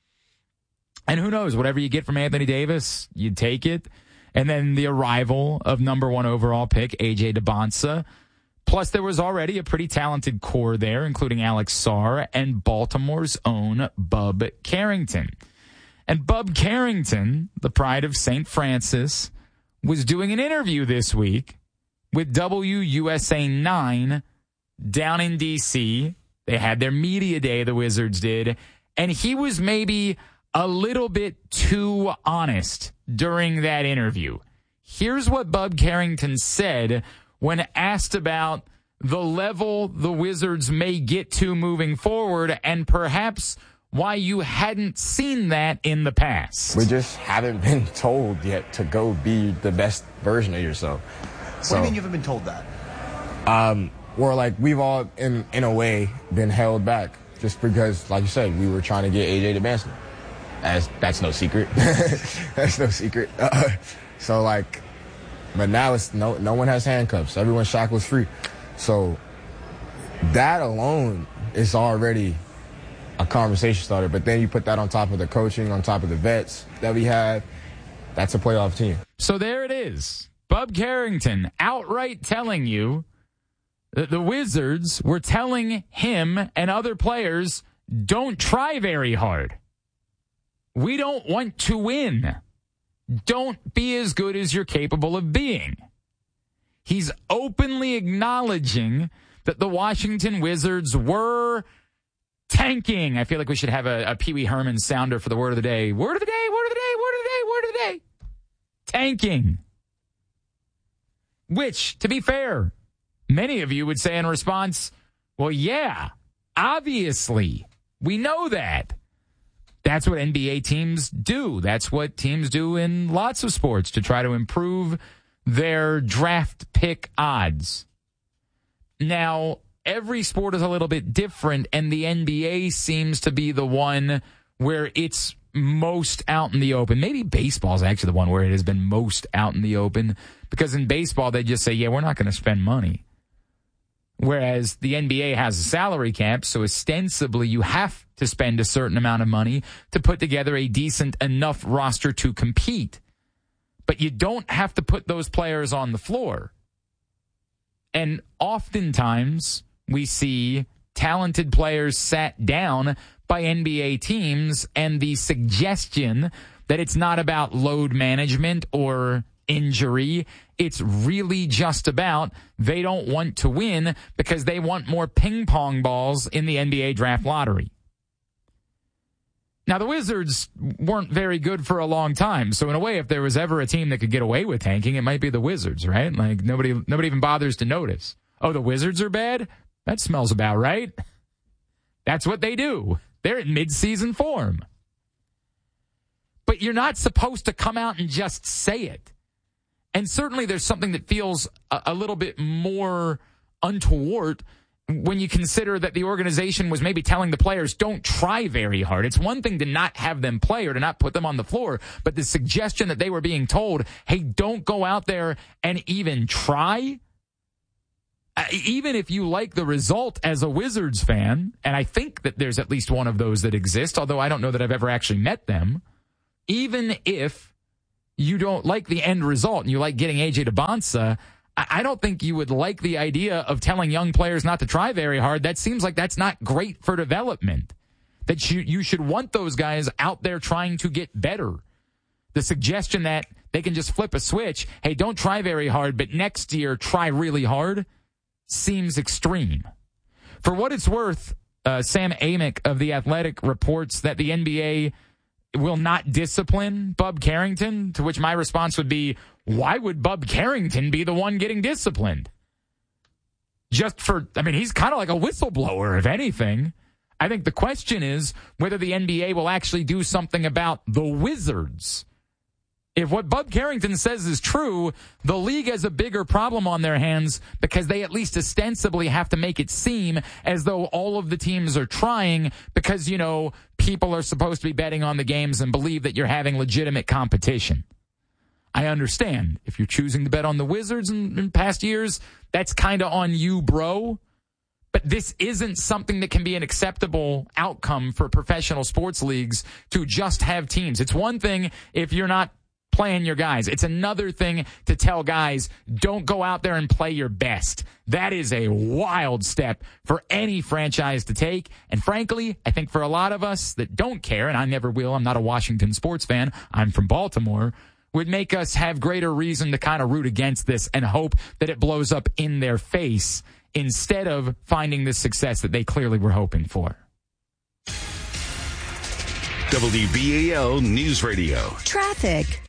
And who knows, whatever you get from Anthony Davis, you take it. And then the arrival of number 1 overall pick, A.J. Debonsa. Plus, there was already a pretty talented core there, including Alex Sarr and Baltimore's own Bub Carrington. And Bub Carrington, the pride of St. Francis, was doing an interview this week with WUSA 9 down in D.C. They had their media day, the Wizards did. And he was maybe a little bit too honest during that interview. Here's what Bub Carrington said when asked about the level the Wizards may get to moving forward and perhaps why you hadn't seen that in the past. We just haven't been told yet to go be the best version of yourself. What do you mean you haven't been told that? Or like we've all, in a way, been held back just because, like you said, we were trying to get AJ Debonsa. That's no secret. That's no secret. So like, but now it's no one has handcuffs. Everyone's shackles free. So that alone is already a conversation starter. But then you put that on top of the coaching, on top of the vets that we have. That's a playoff team. So there it is. Bub Carrington outright telling you that the Wizards were telling him and other players, don't try very hard. We don't want to win. Don't be as good as you're capable of being. He's openly acknowledging that the Washington Wizards were tanking. I feel like we should have a Pee Wee Herman sounder for the word of the day. Word of the day, word of the day, word of the day, word of the day. Tanking. Which, to be fair, many of you would say in response, well, yeah, obviously, we know that. That's what NBA teams do. That's what teams do in lots of sports to try to improve their draft pick odds. Now, every sport is a little bit different, and the NBA seems to be the one where it's most out in the open. Maybe baseball is actually the one where it has been most out in the open, because in baseball they just say, yeah, we're not going to spend money. Whereas the NBA has a salary cap, so ostensibly you have to spend a certain amount of money to put together a decent enough roster to compete. But you don't have to put those players on the floor. And oftentimes we see talented players sat down by NBA teams, and the suggestion that it's not about load management or injury, it's really just about they don't want to win because they want more ping pong balls in the NBA draft lottery. Now, the Wizards weren't very good for a long time, so in a way, if there was ever a team that could get away with tanking, it might be the Wizards, right? Like, nobody even bothers to notice. Oh, the Wizards are bad? That smells about right. That's what they do. They're in mid-season form. But you're not supposed to come out and just say it. And certainly there's something that feels a little bit more untoward when you consider that the organization was maybe telling the players, don't try very hard. It's one thing to not have them play or to not put them on the floor, but the suggestion that they were being told, hey, don't go out there and even try. Even if you like the result as a Wizards fan, and I think that there's at least one of those that exist, although I don't know that I've ever actually met them, even if you don't like the end result and you like getting AJ Dembonsa, I don't think you would like the idea of telling young players not to try very hard. That seems like that's not great for development. That you should want those guys out there trying to get better. The suggestion that they can just flip a switch, hey, don't try very hard, but next year try really hard, seems extreme. For what it's worth, Sam Amick of The Athletic reports that the NBA will not discipline Bub Carrington, to which my response would be, why would Bub Carrington be the one getting disciplined? He's kind of like a whistleblower, if anything. I think the question is whether the NBA will actually do something about the Wizards. If what Bub Carrington says is true, the league has a bigger problem on their hands because they at least ostensibly have to make it seem as though all of the teams are trying because, people are supposed to be betting on the games and believe that you're having legitimate competition. I understand. If you're choosing to bet on the Wizards in past years, that's kind of on you, bro. But this isn't something that can be an acceptable outcome for professional sports leagues to just have teams. It's one thing if you're not playing your guys. It's another thing to tell guys, don't go out there and play your best. That is a wild step for any franchise to take. And frankly, I think for a lot of us that don't care, and I never will, I'm not a Washington sports fan, I'm from Baltimore, would make us have greater reason to kind of root against this and hope that it blows up in their face instead of finding the success that they clearly were hoping for. WBAL News Radio. Traffic.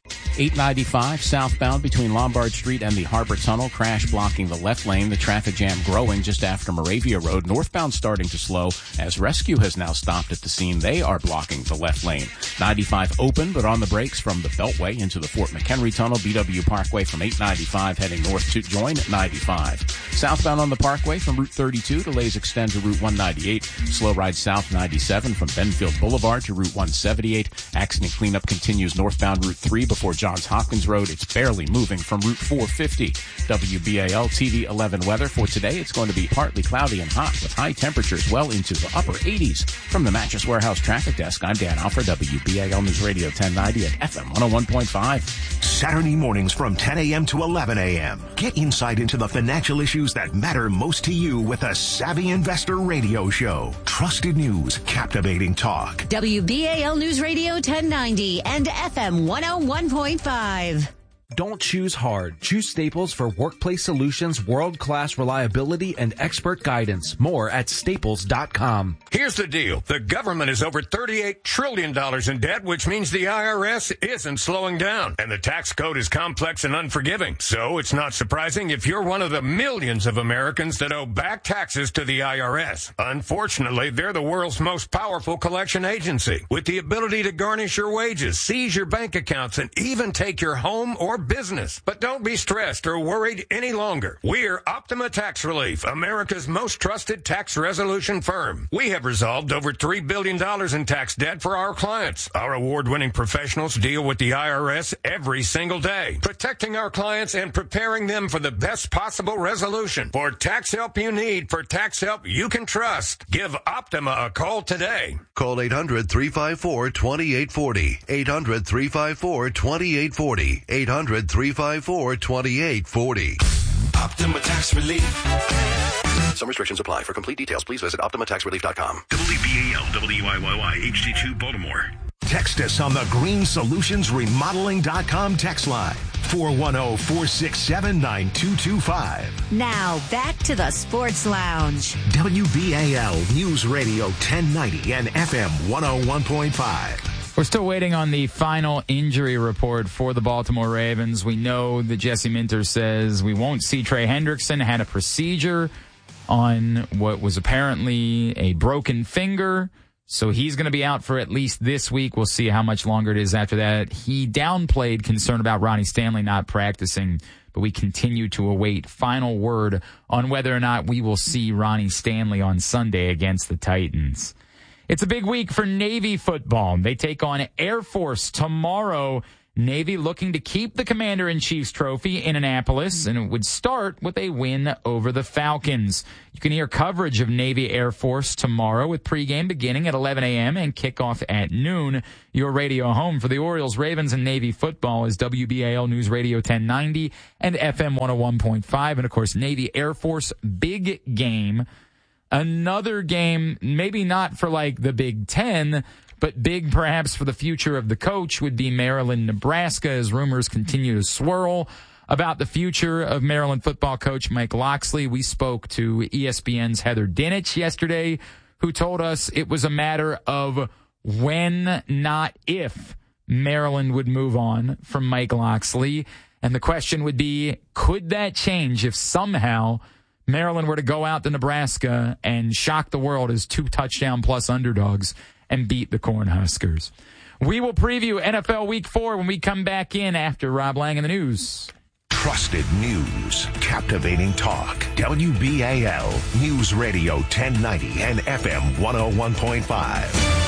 895 southbound between Lombard Street and the Harbor Tunnel. Crash blocking the left lane. The traffic jam growing just after Moravia Road. Northbound starting to slow as rescue has now stopped at the scene. They are blocking the left lane. 95 open but on the brakes from the Beltway into the Fort McHenry Tunnel. BW Parkway from 895 heading north to join 95. Southbound on the Parkway from Route 32. Delays extend to Route 198. Slow ride south 97 from Benfield Boulevard to Route 178. Accident cleanup continues northbound Route 3 before Johns Hopkins Road. It's barely moving from Route 450. WBAL TV 11 weather for today. It's going to be partly cloudy and hot with high temperatures well into the upper 80s. From the Mattress Warehouse Traffic Desk, I'm Dan Alford, WBAL News Radio 1090 at FM 101.5. Saturday mornings from 10 a.m. to 11 a.m. Get insight into the financial issues that matter most to you with a Savvy Investor Radio Show. Trusted news, captivating talk. WBAL News Radio 1090 and FM 101.5. Don't choose hard. Choose Staples for workplace solutions, world-class reliability, and expert guidance. More at staples.com. Here's the deal. The government is over $38 trillion in debt, which means the IRS isn't slowing down. And the tax code is complex and unforgiving. So it's not surprising if you're one of the millions of Americans that owe back taxes to the IRS. Unfortunately, they're the world's most powerful collection agency, with the ability to garnish your wages, seize your bank accounts, and even take your home or business. But don't be stressed or worried any longer. We're Optima Tax Relief, America's most trusted tax resolution firm. We have resolved over $3 billion in tax debt for our clients. Our award-winning professionals deal with the IRS every single day, protecting our clients and preparing them for the best possible resolution. For tax help you need, for tax help you can trust, give Optima a call today. Call 800-354-2840. 800-354-2840. 800-354-2840. Optima Tax Relief. Some restrictions apply. For complete details, please visit OptimaTaxRelief.com. WBAL, WIYY, HD2 Baltimore. Text us on the GreenSolutionsRemodeling.com text line. 410-467-9225. Now, back to the Sports Lounge. WBAL News Radio 1090 and FM 101.5. We're still waiting on the final injury report for the Baltimore Ravens. We know that Jesse Minter says we won't see Trey Hendrickson, had a procedure on what was apparently a broken finger. So he's going to be out for at least this week. We'll see how much longer it is after that. He downplayed concern about Ronnie Stanley not practicing, but we continue to await final word on whether or not we will see Ronnie Stanley on Sunday against the Titans. It's a big week for Navy football. They take on Air Force tomorrow. Navy looking to keep the Commander-in-Chief's trophy in Annapolis, and it would start with a win over the Falcons. You can hear coverage of Navy Air Force tomorrow with pregame beginning at 11 a.m. and kickoff at noon. Your radio home for the Orioles, Ravens, and Navy football is WBAL News Radio 1090 and FM 101.5. And, of course, Navy Air Force, big game. Another game, maybe not for like the Big Ten, but big perhaps for the future of the coach, would be Maryland, Nebraska, as rumors continue to swirl about the future of Maryland football coach Mike Locksley. We spoke to ESPN's Heather Dinich yesterday, who told us it was a matter of when, not if, Maryland would move on from Mike Locksley. And the question would be, could that change if somehow Maryland were to go out to Nebraska and shock the world as 2 touchdown-plus underdogs and beat the Cornhuskers? We will preview NFL Week 4 when we come back in after Rob Lang in the news. Trusted news, captivating talk. WBAL News Radio 1090 and FM 101.5.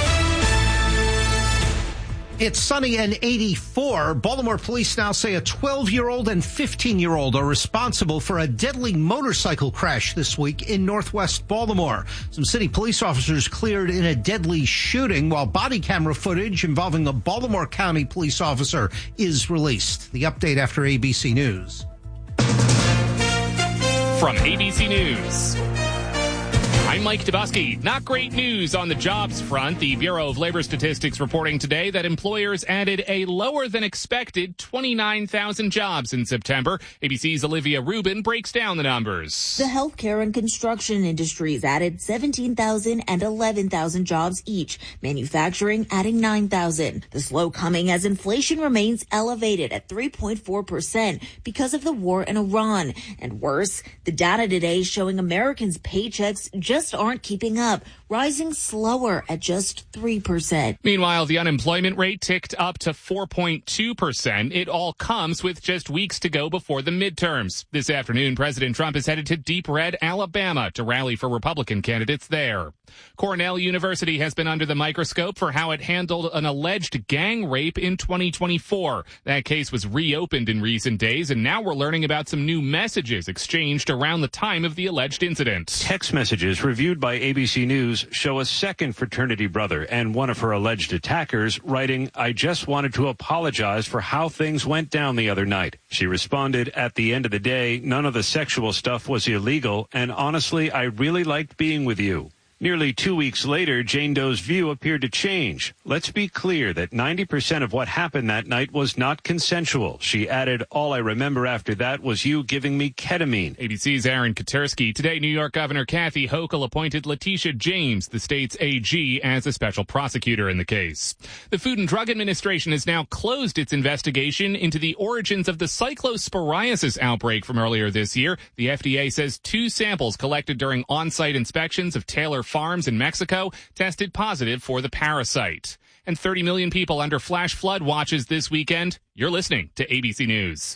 It's sunny and 84. Baltimore police now say a 12-year-old and 15-year-old are responsible for a deadly motorcycle crash this week in northwest Baltimore. Some city police officers cleared in a deadly shooting, while body camera footage involving a Baltimore County police officer is released. The update after ABC News. From ABC News, I'm Mike Dubosky. Not great news on the jobs front. The Bureau of Labor Statistics reporting today that employers added a lower than expected 29,000 jobs in September. ABC's Olivia Rubin breaks down the numbers. The healthcare and construction industries added 17,000 and 11,000 jobs each. Manufacturing adding 9,000. The slow coming as inflation remains elevated at 3.4% because of the war in Iran. And worse, the data today showing Americans' paychecks just aren't keeping up, rising slower at just 3%. Meanwhile, the unemployment rate ticked up to 4.2%. It all comes with just weeks to go before the midterms. This afternoon, President Trump is headed to deep red Alabama to rally for Republican candidates there. Cornell University has been under the microscope for how it handled an alleged gang rape in 2024. That case was reopened in recent days, and now we're learning about some new messages exchanged around the time of the alleged incident. Text messages reviewed by ABC News show a second fraternity brother and one of her alleged attackers writing, "I just wanted to apologize for how things went down the other night." She responded, "At the end of the day, none of the sexual stuff was illegal, and honestly, I really liked being with you." Nearly 2 weeks later, Jane Doe's view appeared to change. "Let's be clear that 90% of what happened that night was not consensual." She added, "All I remember after that was you giving me ketamine." ABC's Aaron Katersky. Today, New York Governor Kathy Hochul appointed Letitia James, the state's AG, as a special prosecutor in the case. The Food and Drug Administration has now closed its investigation into the origins of the cyclosporiasis outbreak from earlier this year. The FDA says 2 samples collected during on-site inspections of Taylor Farms in Mexico tested positive for the parasite. And 30 million people under flash flood watches this weekend. You're listening to ABC News.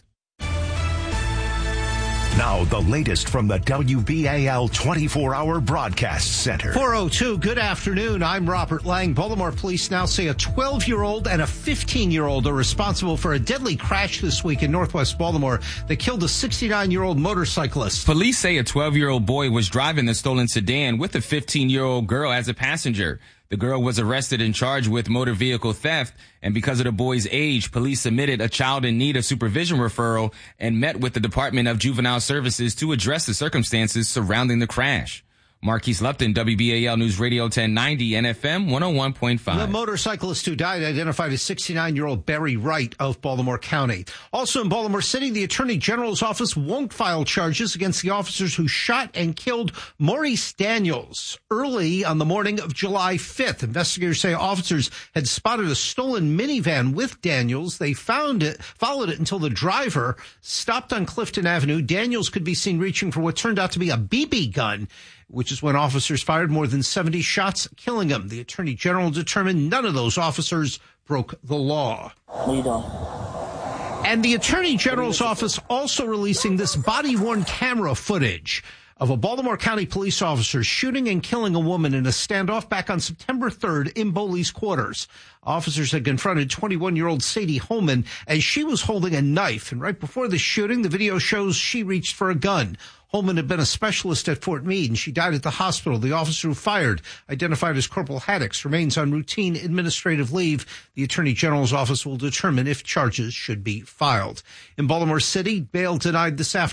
Now, the latest from the WBAL 24-hour broadcast center. 4:02, good afternoon. I'm Robert Lang. Baltimore police now say a 12-year-old and a 15-year-old are responsible for a deadly crash this week in northwest Baltimore that killed a 69-year-old motorcyclist. Police say a 12-year-old boy was driving the stolen sedan with a 15-year-old girl as a passenger. The girl was arrested and charged with motor vehicle theft, and because of the boy's age, police submitted a child in need of supervision referral and met with the Department of Juvenile Services to address the circumstances surrounding the crash. Marquise Lupton, WBAL News Radio 1090 and FM 101.5. The motorcyclist who died identified as 69-year-old Barry Wright of Baltimore County. Also in Baltimore City, the Attorney General's office won't file charges against the officers who shot and killed Maurice Daniels early on the morning of July 5th. Investigators say officers had spotted a stolen minivan with Daniels. They followed it until the driver stopped on Clifton Avenue. Daniels could be seen reaching for what turned out to be a BB gun, which is when officers fired more than 70 shots, killing him. The Attorney General determined none of those officers broke the law. What are you doing? And the Attorney General's office also releasing this body-worn camera footage of a Baltimore County police officer shooting and killing a woman in a standoff back on September 3rd in Bowley's quarters. Officers had confronted 21-year-old Sadie Holman as she was holding a knife. And right before the shooting, the video shows she reached for a gun. Holman had been a specialist at Fort Meade, and she died at the hospital. The officer who fired, identified as Corporal Haddix, remains on routine administrative leave. The Attorney General's office will determine if charges should be filed. In Baltimore City, bail denied this afternoon.